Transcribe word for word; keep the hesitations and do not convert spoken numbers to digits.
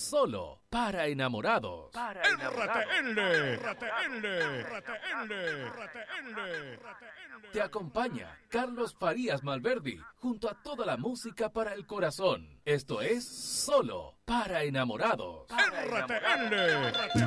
solo para enamorados. Para enamorados. R T L, R T L, R T L, R T L. Te acompaña Carlos Farías Malverdi junto a toda la música para el corazón. Esto es solo para enamorados. R T L.